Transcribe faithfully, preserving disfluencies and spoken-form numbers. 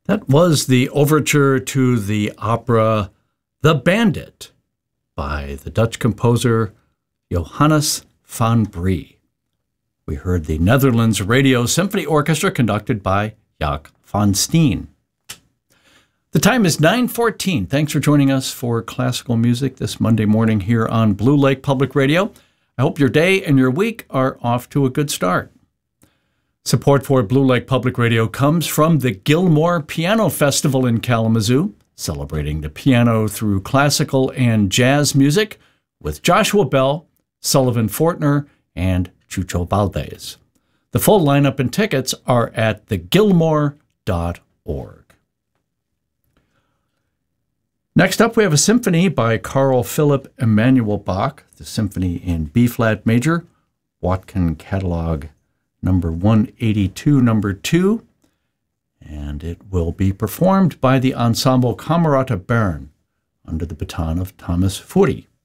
That was the overture to the opera The Bandit by the Dutch composer Johannes van Brie. We heard the Netherlands Radio Symphony Orchestra conducted by Jaak van Steen. The time is nine fourteen. Thanks for joining us for classical music this Monday morning here on Blue Lake Public Radio. I hope your day and your week are off to a good start. Support for Blue Lake Public Radio comes from the Gilmore Piano Festival in Kalamazoo, celebrating the piano through classical and jazz music with Joshua Bell, Sullivan Fortner, and Chucho Valdez. The full lineup and tickets are at the gilmore dot org. Next up, we have a symphony by Carl Philipp Emanuel Bach, the symphony in B-flat major, Watkin Catalog number one eighty-two, number two, and it will be performed by the Ensemble Camerata Bern under the baton of Thomas Furi.